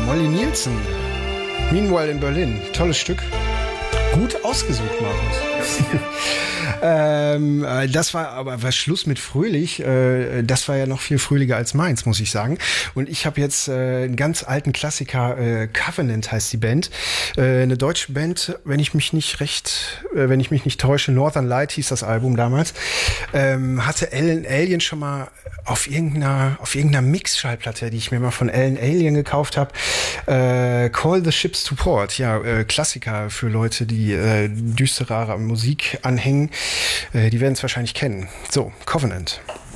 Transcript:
Molly Nielsen. Meanwhile in Berlin. Tolles Stück. Gut ausgesucht, Markus. Das war aber was Schluss mit fröhlich. Das war ja noch viel fröhlicher als meins, muss ich sagen. Und ich habe jetzt einen ganz alten Klassiker. Covenant heißt die Band. Eine deutsche Band, wenn ich mich nicht täusche. Northern Light hieß das Album damals. Hatte Alan Alien schon mal auf irgendeiner Mix-Schallplatte, die ich mir mal von Alan Alien gekauft habe. Call the Ships to Port. Ja, Klassiker für Leute, die düsterer Musik anhängen. Die werden es wahrscheinlich kennen. So, Covenant.